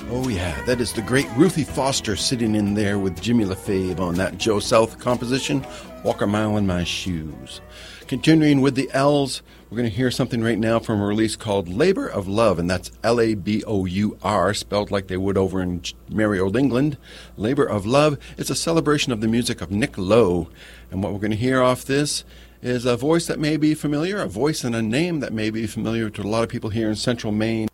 Oh yeah, that is the great Ruthie Foster sitting in there with Jimmy LaFave on that Joe South composition, Walk a Mile in My Shoes. Continuing with the L's, we're going to hear something right now from a release called Labor of Love, and that's L-A-B-O-U-R, spelled like they would over in merry old England. Labor of Love is a celebration of the music of Nick Lowe, and what we're going to hear off this is a voice that may be familiar, a voice and a name that may be familiar to a lot of people here in central Maine